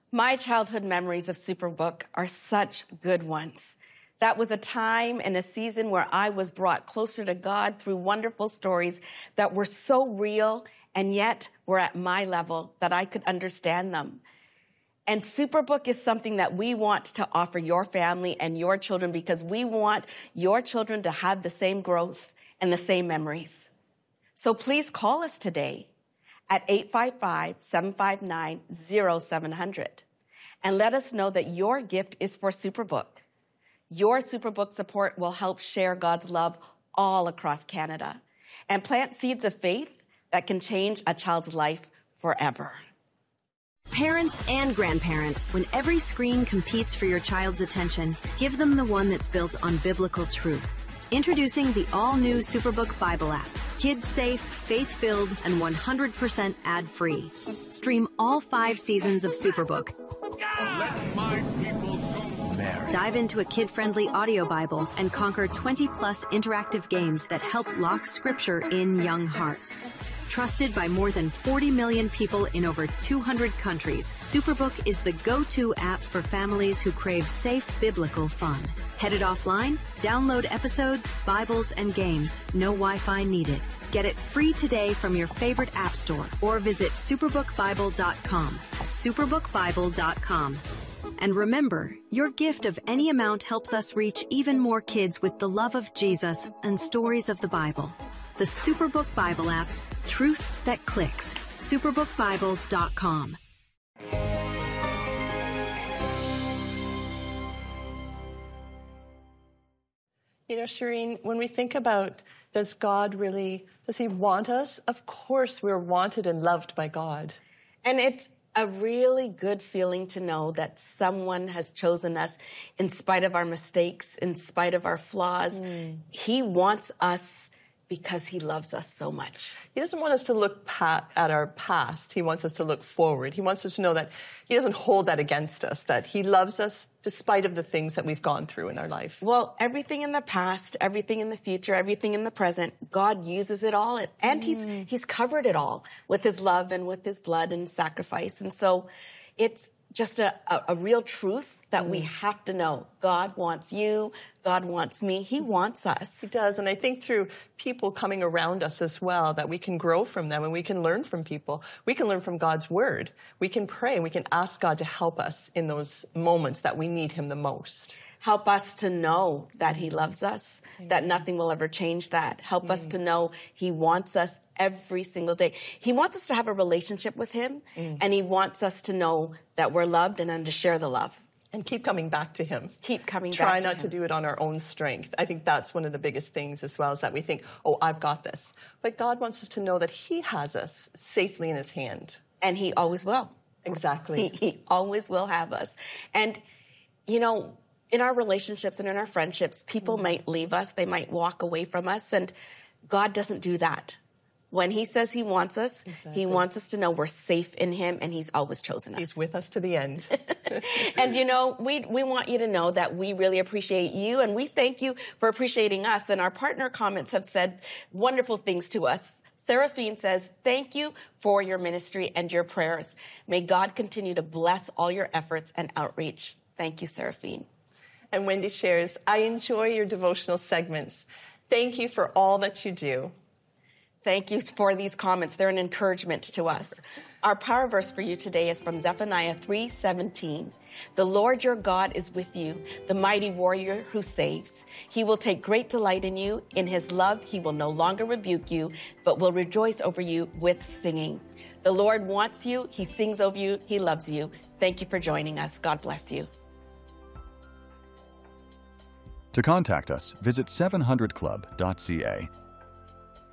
My childhood memories of Superbook are such good ones. That was a time and a season where I was brought closer to God through wonderful stories that were so real and yet were at my level that I could understand them. And Superbook is something that we want to offer your family and your children because we want your children to have the same growth and the same memories. So please call us today at 855-759-0700 and let us know that your gift is for Superbook. Your Superbook support will help share God's love all across Canada and plant seeds of faith that can change a child's life forever. Parents and grandparents, when every screen competes for your child's attention, give them the one that's built on biblical truth. Introducing the all-new Superbook Bible app. Kids-safe, faith-filled, and 100% ad-free. Stream all 5 seasons of Superbook. Let my people go. Mary. Dive into a kid-friendly audio Bible and conquer 20-plus interactive games that help lock Scripture in young hearts. Trusted by more than 40 million people in over 200 countries, Superbook is the go-to app for families who crave safe biblical fun. Headed offline? Download episodes, Bibles, and games. No Wi-Fi needed. Get it free today from your favorite app store or visit superbookbible.com. superbookbible.com. And remember, your gift of any amount helps us reach even more kids with the love of Jesus and stories of the Bible. The Superbook Bible app, truth that clicks. superbookbible.com. You know, Shireen, when we think about, does he want us? Of course we're wanted and loved by God. And it's a really good feeling to know that someone has chosen us in spite of our mistakes, in spite of our flaws. He wants us because he loves us so much. He doesn't want us to look at our past. He wants us to look forward. He wants us to know that he doesn't hold that against us, that he loves us despite of the things that we've gone through in our life. Well, everything in the past, everything in the future, everything in the present, God uses it all. And he's covered it all with his love and with his blood and sacrifice. And so it's just a real truth that we have to know. God wants you. God wants me. He wants us. He does. And I think through people coming around us as well, that we can grow from them and we can learn from people. We can learn from God's word. We can pray and we can ask God to help us in those moments that we need him the most. Help us to know that he loves us, that nothing will ever change that. Help us to know he wants us every single day. He wants us to have a relationship with him, and he wants us to know that we're loved and then to share the love. And keep coming back to him. Keep coming back Try to him. not to do it on our own strength. I think that's one of the biggest things as well, is that we think, oh, I've got this. But God wants us to know that he has us safely in his hand. And he always will. Exactly. He always will have us. And, you know, in our relationships and in our friendships, people might leave us. They might walk away from us. And God doesn't do that. When he says he wants us, he wants us to know we're safe in him, and he's always chosen us. He's with us to the end. And, you know, we want you to know that we really appreciate you, and we thank you for appreciating us. And our partner comments have said wonderful things to us. Seraphine says, thank you for your ministry and your prayers. May God continue to bless all your efforts and outreach. Thank you, Seraphine. And Wendy shares, I enjoy your devotional segments. Thank you for all that you do. Thank you for these comments. They're an encouragement to us. Our power verse for you today is from Zephaniah 3:17. The Lord your God is with you, the mighty warrior who saves. He will take great delight in you. In his love, he will no longer rebuke you, but will rejoice over you with singing. The Lord wants you. He sings over you. He loves you. Thank you for joining us. God bless you. To contact us, visit 700club.ca.